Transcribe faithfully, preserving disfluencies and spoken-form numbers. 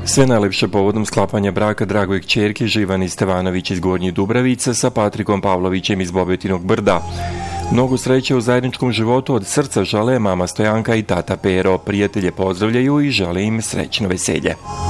Sve najlepše povodom sklapanja braka dragoj kćerki Živani Stevanović iz Gornjih Dubravica sa Patrikom Pavlovićem iz Bobetinog Brda. Mnogo sreće u zajedničkom životu od srca žele mama Stojanka i tata Pero. Prijatelje pozdravljaju i žele im srećno veselje.